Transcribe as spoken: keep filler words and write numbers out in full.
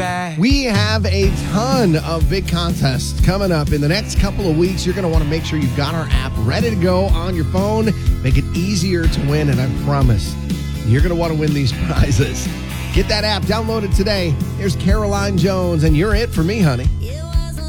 back. We have a ton of big contests coming up in the next couple of weeks. You're going to want to make sure you've got our app ready to go on your phone. Make it easier to win, and I promise you're going to want to win these prizes. Get that app downloaded today. Here's Caroline Jones, and you're it for me, honey.